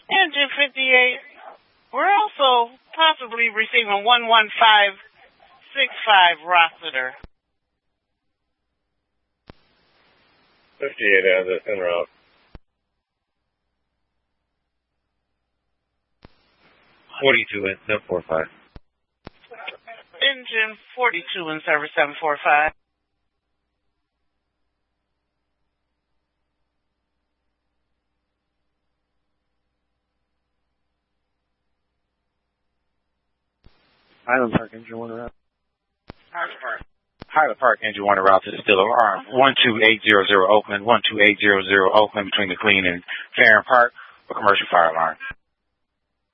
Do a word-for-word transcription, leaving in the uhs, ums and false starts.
Engine fifty-eight. We're also possibly receiving one one five six five Rossiter. fifty-eight has it en route. forty-two in seven four five. Engine forty-two in service seven four five. Highland Park, engine one route. Highland Park. Highland Park, engine one route to the Stiller Arm. one two eight zero zero Oakland, one two eight zero zero Oakland between the Clean and Farron Park for commercial fire alarm.